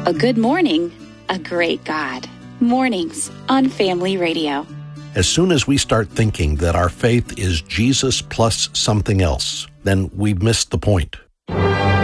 A good morning, a great God. Mornings on Family Radio. As soon as we start thinking that our faith is Jesus plus something else, then we've missed the point.